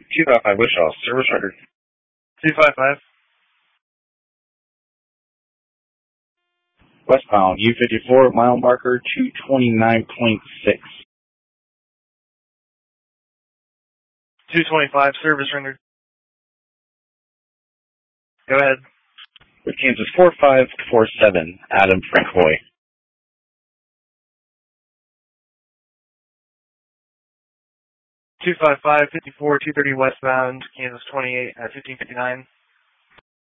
255 Wishaw, service record. 255. Westbound, U54, mile marker 229.6. 225, service rendered. Go ahead. With Kansas 4547, Adam Frank Hoy. 255, 54, 230 westbound, Kansas 28 at 1559.